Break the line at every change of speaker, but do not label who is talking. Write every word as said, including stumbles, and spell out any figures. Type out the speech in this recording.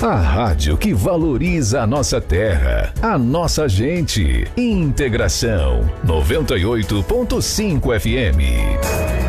A rádio que valoriza a nossa terra, a nossa gente. Integração noventa e oito ponto cinco F M.